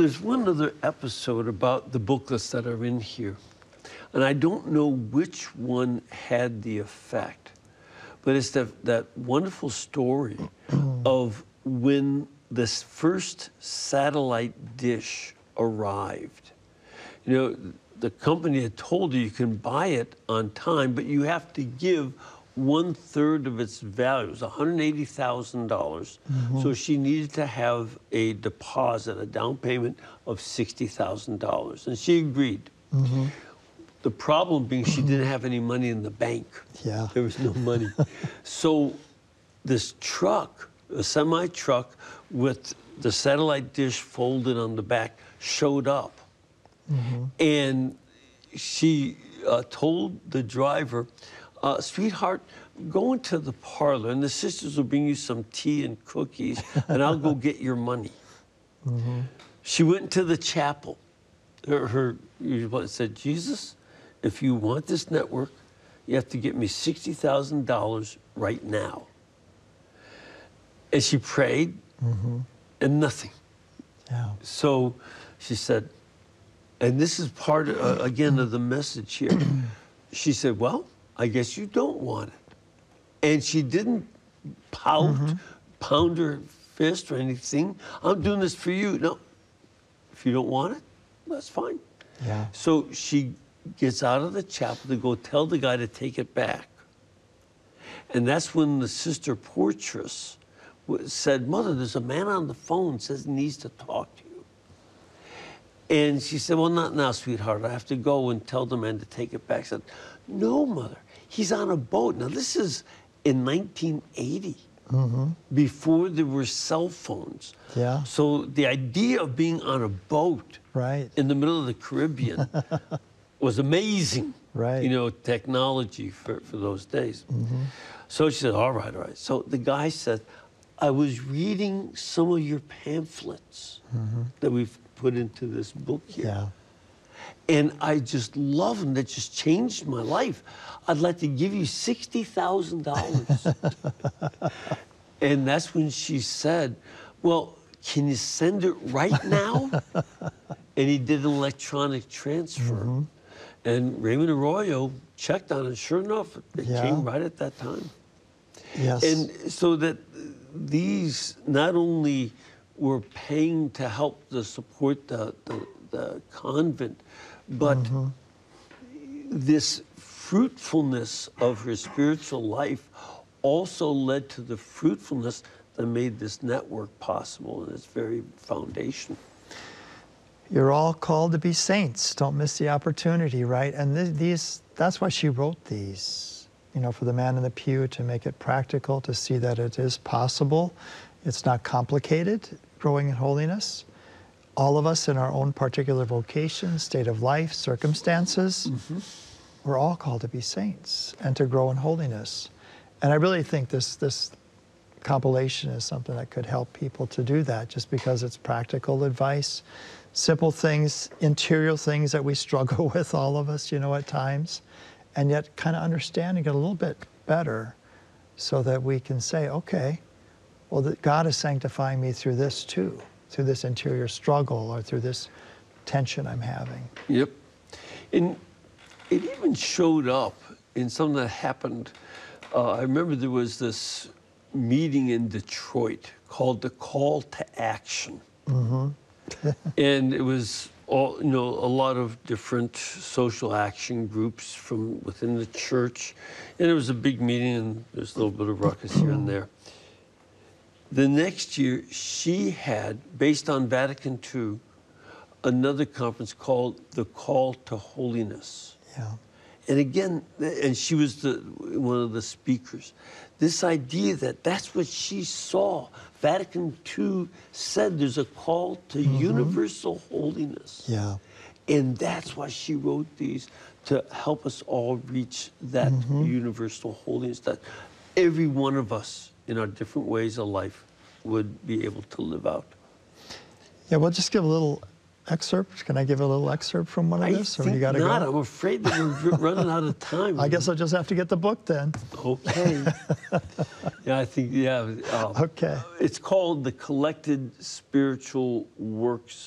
there's one other episode about the booklets that are in here. And I don't know which one had the effect, but it's that wonderful story of when this first satellite dish arrived. You know, the company had told you can buy it on time, but you have to give 1/3 of its value. It was $180,000. So she needed to have a deposit, a down payment of $60,000. And she agreed. The problem being she didn't have any money in the bank. Yeah. There was no money. So this truck, a semi-truck with the satellite dish folded on the back, showed up. And she told the driver, sweetheart, go into the parlor and the sisters will bring you some tea and cookies and I'll go get your money. She went into the chapel. Her said, Jesus, if you want this network, you have to get me $60,000 right now. And she prayed and nothing. Yeah. So she said, and this is part, again, of the message here. She said, well, I guess you don't want it. And she didn't pout, pound her fist or anything. I'm doing this for you. No, if you don't want it, that's fine. Yeah. So she gets out of the chapel to go tell the guy to take it back. And that's when the sister portress said, Mother, there's a man on the phone says he needs to talk to you. And she said, well, not now, sweetheart. I have to go and tell the man to take it back. I said, no, Mother, he's on a boat. Now, this is in 1980, before there were cell phones. Yeah. So the idea of being on a boat in the middle of the Caribbean was amazing. You know, technology for those days. So she said, all right, all right. So the guy said, I was reading some of your pamphlets that we've put into this book here. Yeah. And I just love them. That just changed my life. I'd like to give you $60,000. And that's when she said, well, can you send it right now? And he did an electronic transfer. And Raymond Arroyo checked on it. Sure enough, it came right at that time. Yes. And so that these not only were paying to help to support the convent, but this fruitfulness of her spiritual life also led to the fruitfulness that made this network possible in its very foundation. You're all called to be saints. Don't miss the opportunity, right? And that's why she wrote these, you know, for the man in the pew, to make it practical, to see that it is possible. It's not complicated, growing in holiness. All of us in our own particular vocation, state of life, circumstances, we're all called to be saints and to grow in holiness. And I really think this compilation is something that could help people to do that, just because it's practical advice, simple things, interior things that we struggle with, all of us, you know, at times, and yet kind of understanding it a little bit better so that we can say, okay, well, God is sanctifying me through this too, through this interior struggle or through this tension I'm having. Yep. And it even showed up in something that happened. I remember there was this meeting in Detroit called the Call to Action. And it was all, you know, a lot of different social action groups from within the church. And it was a big meeting, and there's a little bit of ruckus here and there. The next year, she had, based on Vatican II, another conference called the Call to Holiness. Yeah. And again, and she was one of the speakers. This idea that that's what she saw. Vatican II said there's a call to universal holiness. Yeah. And that's why she wrote these, to help us all reach that universal holiness that every one of us in our different ways of life would be able to live out. Yeah, we'll just give a little excerpt. Can I give a little excerpt from one of this? I think you gotta not. go? I'm afraid that we're running out of time. I guess I'll just have to get the book then. Okay. Yeah, I think, yeah. Okay. It's called The Collected Spiritual Works